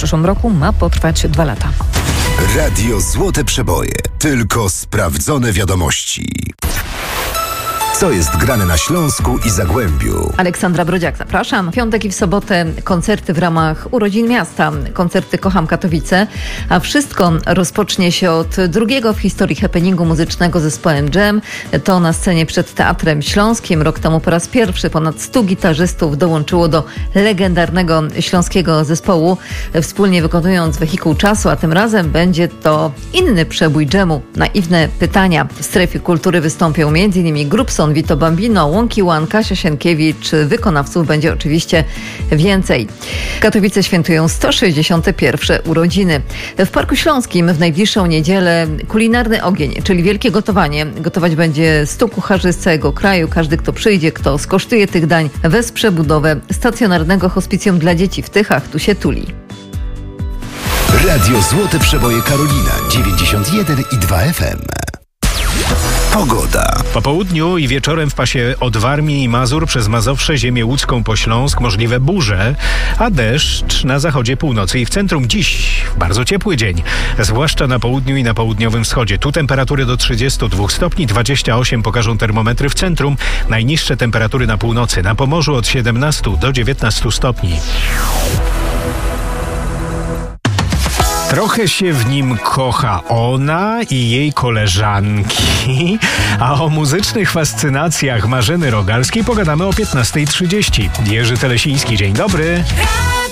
przyszłym roku ma potrwać 2 lata. Radio Złote Przeboje. Tylko sprawdzone wiadomości. Co jest grane na Śląsku i Zagłębiu? Aleksandra Brodziak, zapraszam. W piątek i w sobotę koncerty w ramach urodzin miasta. Koncerty Kocham Katowice. A wszystko rozpocznie się od drugiego w historii happeningu muzycznego zespołem Jam. To na scenie przed Teatrem Śląskim. Rok temu po raz pierwszy ponad 100 gitarzystów dołączyło do legendarnego śląskiego zespołu, wspólnie wykonując Wehikuł Czasu, a tym razem będzie to inny przebój Jamu. Naiwne pytania. W strefie kultury wystąpią m.in. Grubson, Vito Bambino, Łąki One, Kasia Sienkiewicz. Wykonawców będzie oczywiście więcej. Katowice świętują 161. urodziny. W Parku Śląskim w najbliższą niedzielę kulinarny ogień, czyli wielkie gotowanie. Gotować będzie 100 kucharzy z całego kraju. Każdy, kto przyjdzie, kto skosztuje tych dań, wesprze budowę stacjonarnego hospicjum dla dzieci w Tychach. Tu się tuli. Radio Złote Przeboje Karolina 91,2 FM. Pogoda. Po południu i wieczorem w pasie od Warmii i Mazur przez Mazowsze, ziemię łódzką po Śląsk możliwe burze, a deszcz na zachodzie, północy i w centrum. Dziś bardzo ciepły dzień, zwłaszcza na południu i na południowym wschodzie. Tu temperatury do 32 stopni, 28 pokażą termometry w centrum. Najniższe temperatury na północy, na Pomorzu od 17 do 19 stopni. Trochę się w nim kocha ona i jej koleżanki, a o muzycznych fascynacjach Marzeny Rogalskiej pogadamy o 15:30. Jerzy Telesiński, dzień dobry.